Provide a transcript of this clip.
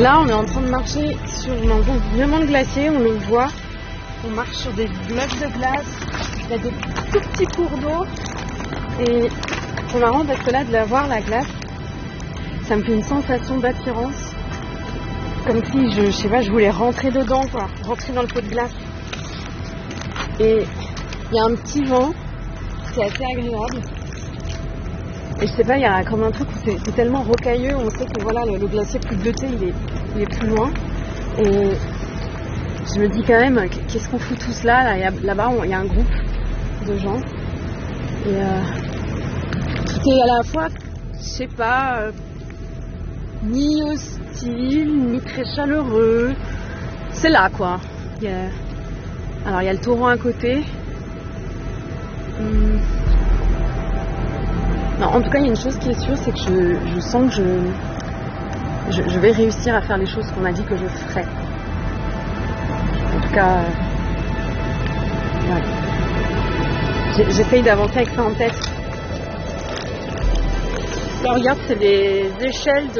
Là, on est en train de marcher sur un vraiment de glacier, on le voit. On marche sur des blocs de glace, il y a des tout petits cours d'eau. Et c'est marrant parce que là, de la voir, la glace, ça me fait une sensation d'attirance. Comme si, je sais pas, je voulais rentrer dedans, quoi. Rentrer dans le pot de glace. Et il y a un petit vent, c'est assez agréable. Et je sais pas, il y a comme un truc où c'est tellement rocailleux, on sait que voilà, le glacier plus bleuté, il est plus loin. Et je me dis quand même, qu'est-ce qu'on fout tous là, là-bas, il y a un groupe de gens. Et qui est à la fois, je sais pas, ni hostile, ni très chaleureux. C'est là, quoi. Alors, il y a le torrent à côté. Non, en tout cas, il y a une chose qui est sûre, c'est que je sens que je vais réussir à faire les choses qu'on m'a dit que je ferais. En tout cas, ouais. J'essaye d'avancer avec ça en tête. Là, regarde, c'est des échelles de